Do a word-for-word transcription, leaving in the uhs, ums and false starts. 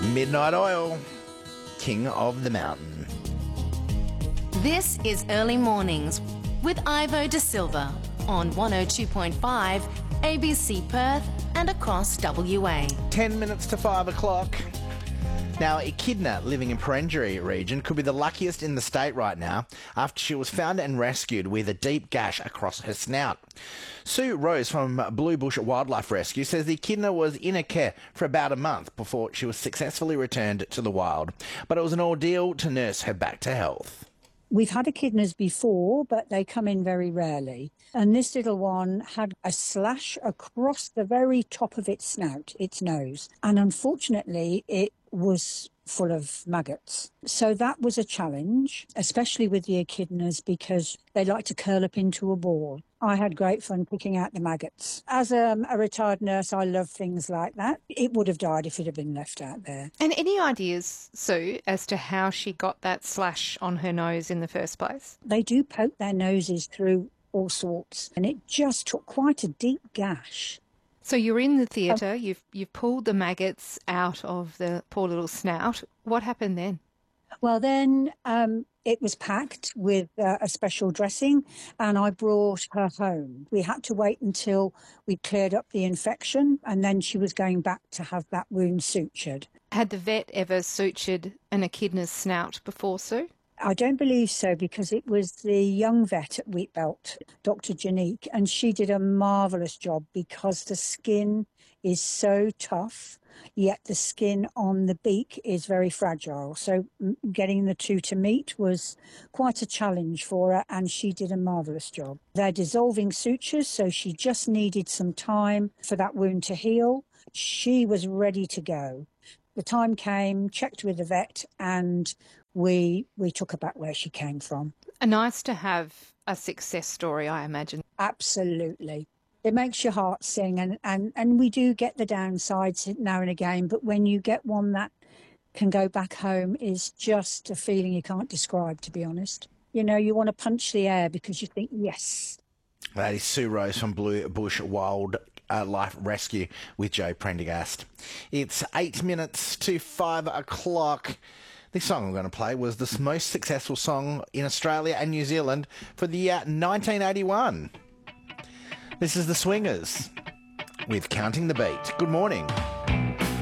Midnight Oil, King of the Mountain. This is Early Mornings with Ivo De Silva on one oh two point five A B C Perth and across W A. Ten minutes to five o'clock. Now, Echidna, living in Perenjori region, could be the luckiest in the state right now after she was found and rescued with a deep gash across her snout. Sue Rose from Blue Bush Wildlife Rescue says the echidna was in her care for about a month before she was successfully returned to the wild, but it was an ordeal to nurse her back to health. We've had echidnas before, but they come in very rarely. And this little one had a slash across the very top of its snout, its nose. And unfortunately, it was full of maggots. So that was a challenge, especially with the echidnas, because they like to curl up into a ball. I had great fun picking out the maggots. As a, a retired nurse, I love things like that. It would have died if it had been left out there. And any ideas, Sue, as to how she got that slash on her nose in the first place? They do poke their noses through all sorts, and it just took quite a deep gash. So you're in the theatre, you've you've pulled the maggots out of the poor little snout. What happened then? Well, then um, it was packed with uh, a special dressing, and I brought her home. We had to wait until we cleared up the infection, and then she was going back to have that wound sutured. Had the vet ever sutured an echidna's snout before, Sue? I don't believe so, because it was the young vet at Wheatbelt, Doctor Janique, and she did a marvellous job because the skin is so tough, yet the skin on the beak is very fragile. So getting the two to meet was quite a challenge for her, and she did a marvellous job. They're dissolving sutures, so she just needed some time for that wound to heal. She was ready to go. The time came, checked with the vet, and we we took her back where she came from. Nice to have a success story, I imagine. Absolutely. It makes your heart sing, and, and, and we do get the downsides now and again, but when you get one that can go back home is just a feeling you can't describe, to be honest. You know, you want to punch the air because you think, yes. That is Sue Rose from Blue Bush Wild uh, Life Rescue with Joe Prendergast. It's eight minutes to five o'clock. This song I'm going to play was the most successful song in Australia and New Zealand for the year nineteen eighty-one. This is The Swingers with Counting the Beat. Good morning.